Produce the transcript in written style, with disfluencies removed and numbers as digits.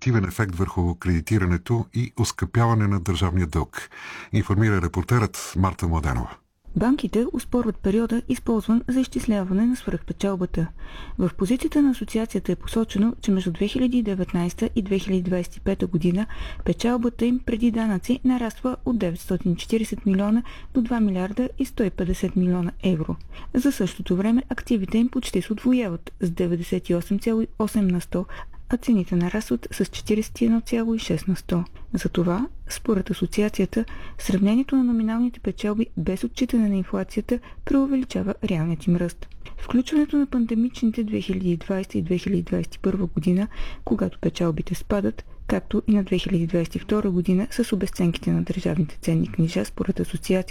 негативен ефект върху кредитирането и оскъпяване на държавния дълг, информира репортерът Марта Младенова. Банките оспорват периода, използван за изчисляване на свръхпечалбата. В позицията на асоциацията е посочено, че между 2019 и 2025 година печалбата им преди данъци нараства от 940 милиона до 2 милиарда и 150 милиона евро. За същото време активите им почти се удвояват с 98,8 на 100, а цените нарастват с 41,6 на 100. Затова, според асоциацията, сравнението на номиналните печалби без отчитане на инфлацията преувеличава реалният им ръст. Включването на пандемичните 2020 и 2021 година, когато печалбите спадат, както и на 2022 година с обезценките на държавните ценни книжа, според асоциацията,